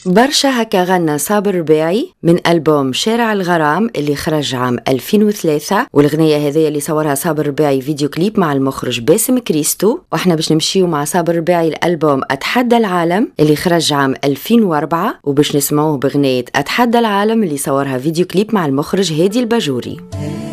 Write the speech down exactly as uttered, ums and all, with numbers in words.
برشا هكا غنى صابر رباعي من ألبوم شارع الغرام اللي خرج عام ألفين وثلاثة، والغنية هذه اللي صورها صابر رباعي فيديو كليب مع المخرج باسم كريستو. واحنا باش نمشيو مع صابر رباعي الألبوم أتحدى العالم اللي خرج عام ألفين وأربعة، وباش نسمعوه بغنية أتحدى العالم اللي صورها فيديو كليب مع المخرج هادي الباجوري.